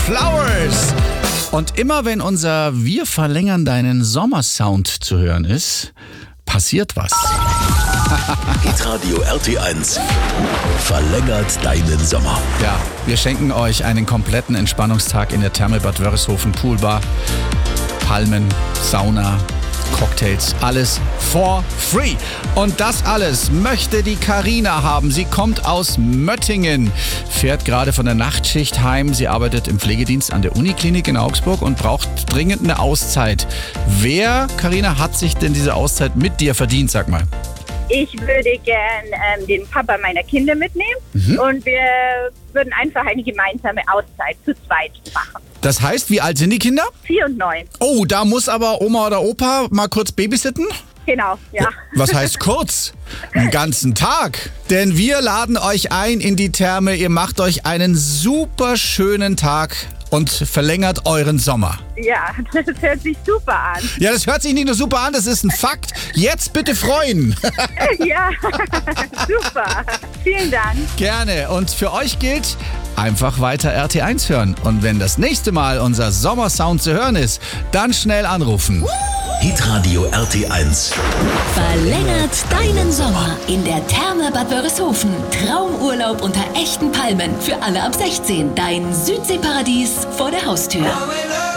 Flowers. Und immer wenn unser Wir verlängern deinen Sommersound zu hören ist, passiert was. Hitradio RT1 verlängert deinen Sommer. Ja, wir schenken euch einen kompletten Entspannungstag in der Therme Bad Wörishofen, Poolbar, Palmen, Sauna, Cocktails, alles for free. Und das alles möchte die Carina haben. Sie kommt aus Möttingen, fährt gerade von der Nachtschicht heim. Sie arbeitet im Pflegedienst an der Uniklinik in Augsburg und braucht dringend eine Auszeit. Wer, Carina, hat sich denn diese Auszeit mit dir verdient, sag mal? Ich würde gern den Papa meiner Kinder mitnehmen und wir würden einfach eine gemeinsame Auszeit zu zweit machen. Das heißt, wie alt sind die Kinder? 4 und 9. Oh, da muss aber Oma oder Opa mal kurz babysitten? Genau, ja. Was heißt kurz? Einen ganzen Tag. Denn wir laden euch ein in die Therme. Ihr macht euch einen super schönen Tag und verlängert euren Sommer. Ja, das hört sich super an. Ja, das hört sich nicht nur super an, das ist ein Fakt. Jetzt bitte freuen. Ja, super. Vielen Dank. Gerne. Und für euch gilt, einfach weiter RT1 hören. Und wenn das nächste Mal unser Sommersound zu hören ist, dann schnell anrufen. Hitradio RT1 Verlängert deinen Sommer in der Therme Bad Wörishofen. Traumurlaub unter echten Palmen für alle ab 16. Dein Südseeparadies vor der Haustür.